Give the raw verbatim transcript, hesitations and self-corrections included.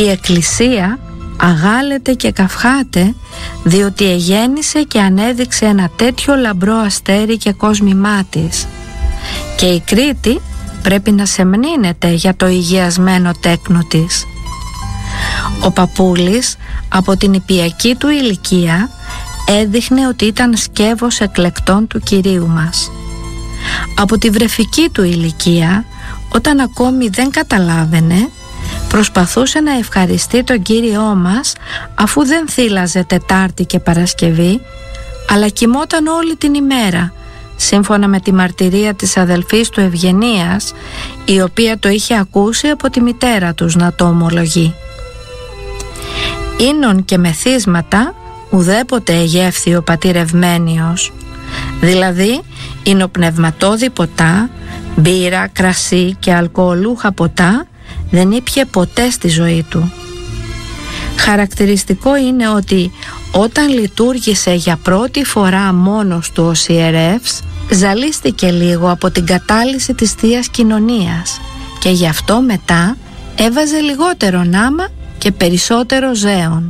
Η Εκκλησία αγάλεται και καυχάται διότι εγέννησε και ανέδειξε ένα τέτοιο λαμπρό αστέρι και κόσμημά της, και η Κρήτη πρέπει να σεμνύνεται για το υγιασμένο τέκνο της. Ο παππούλης από την ιππιακή του ηλικία έδειχνε ότι ήταν σκεύος εκλεκτών του Κυρίου μας. Από τη βρεφική του ηλικία, όταν ακόμη δεν καταλάβαινε, προσπαθούσε να ευχαριστεί τον Κύριό μας, αφού δεν θύλαζε Τετάρτη και Παρασκευή, αλλά κοιμόταν όλη την ημέρα, σύμφωνα με τη μαρτυρία της αδελφής του Ευγενίας, η οποία το είχε ακούσει από τη μητέρα τους να το ομολογεί. Ίνων και μεθύσματα ουδέποτε εγεύθη ο πατήρ Ευμένιος, δηλαδή ινοπνευματώδη ποτά, μπύρα, κρασί και αλκοολούχα ποτά δεν ήπιε ποτέ στη ζωή του. Χαρακτηριστικό είναι ότι όταν λειτουργήσε για πρώτη φορά μόνος του ως ιερεύς, ζαλίστηκε λίγο από την κατάλυση της Θείας Κοινωνίας και γι' αυτό μετά έβαζε λιγότερο νάμα και περισσότερο ζέον.